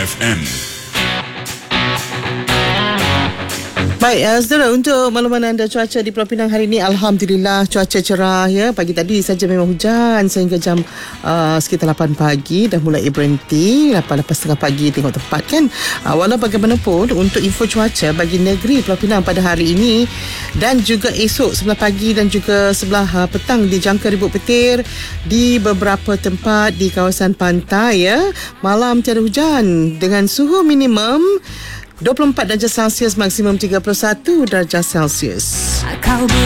FM. Baik, saudara, untuk makluman anda cuaca di Pulau Pinang hari ini, Alhamdulillah cuaca cerah ya. Pagi tadi saja memang hujan sehingga jam sekitar 8 pagi dah mulai berhenti. 8.30 pagi tengok tepat kan. Walau bagaimanapun, untuk info cuaca bagi negeri Pulau Pinang pada hari ini dan juga esok sebelah pagi dan juga sebelah petang dijangka ribut petir di beberapa tempat di kawasan pantai ya. Malam tiada hujan dengan suhu minimum 24 darjah Celsius, maksimum 31 darjah Celsius.